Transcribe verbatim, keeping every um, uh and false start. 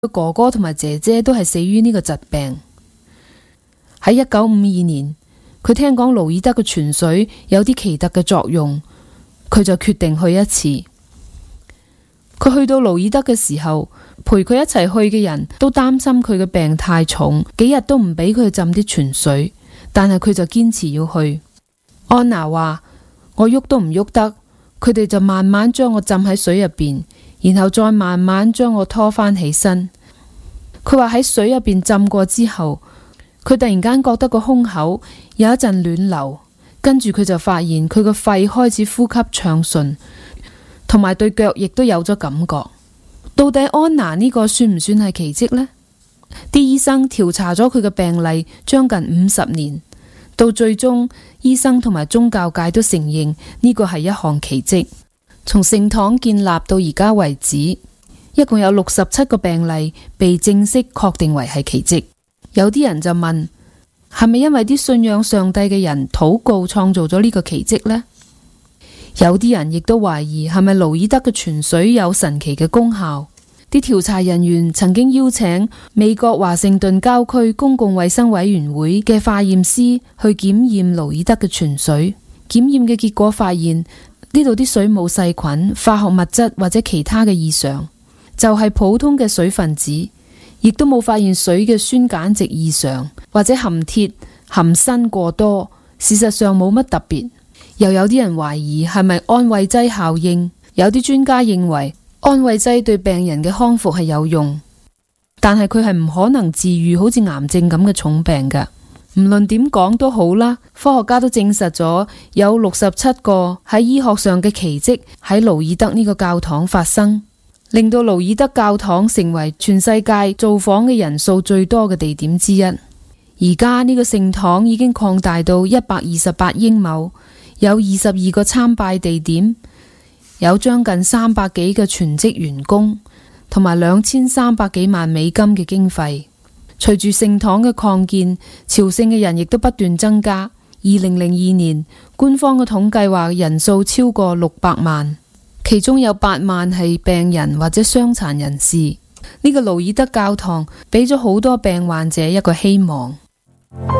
佢哥哥同埋姐姐都係死於呢個疾病。喺一九五二年，佢聽講盧爾德嘅泉水有啲奇特嘅作用，佢就決定去一次。佢去到盧爾德嘅時候，陪佢一齊去嘅人都擔心佢嘅病太重，幾日都唔俾佢浸啲泉水，但係佢就堅持要去。安娜話：我喐都唔喐得，佢哋就慢慢將我浸喺水入邊，然後再慢慢將我拖翻起身。佢話喺水入邊浸過之後，佢突然間覺得個胸口有一陣暖流，跟住佢就發現佢個肺開始呼吸暢順，同埋對腳亦都有咗感覺。到底安娜呢個算唔算係奇蹟呢？啲醫生調查咗佢嘅病例將近五十年，到最終醫生同埋宗教界都承認呢個係一項奇蹟。從聖堂建立到而家為止，一共有六十七個病例被正式確定為係奇蹟。有啲人就問，係咪因為啲信仰上帝嘅人禱告創造咗呢個奇蹟呢？有啲人亦都懷疑係咪盧爾德嘅泉水有神奇嘅功效。啲調查人員曾經邀請美國華盛頓郊區公共衛生委員會嘅化驗師去檢驗盧爾德嘅泉水，檢驗嘅結果發現呢度啲水冇細菌、化學物質或者其他嘅異常，就係普通嘅水分子，亦都冇發現水嘅酸鹼值異常或者含鐵、含砷過多，事實上冇乜特別。又有啲人懷疑係咪安慰劑效應，有啲專家認為安慰劑對病人嘅康復係有用，但係佢係唔可能治癒好似癌症咁嘅重病㗎。唔論點講都好啦，科學家都證實咗有六十七個喺醫學上嘅奇蹟喺盧爾德呢個教堂發生，令到盧爾德教堂成為全世界造訪嘅人數最多嘅地點之一。而家呢個聖堂已經擴大到一百二十八英畝，有二十二個參拜地點，有將近三百幾個全職員工，同埋兩千三百幾萬美金嘅經費。隨住聖堂嘅擴建，朝聖嘅人亦都不斷增加。二零零二年，官方嘅統計話人數超過六百萬，其中有八萬係病人或者傷殘人士。呢個盧爾德教堂俾咗好多病患者一個希望。